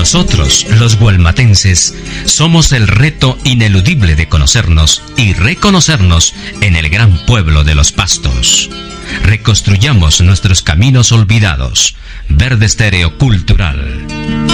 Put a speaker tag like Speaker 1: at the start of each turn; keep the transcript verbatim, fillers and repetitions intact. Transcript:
Speaker 1: Nosotros, los gualmatenses, somos el reto ineludible de conocernos y reconocernos en el gran pueblo de los Pastos. Reconstruyamos nuestros caminos olvidados. Verde Estéreo Cultural.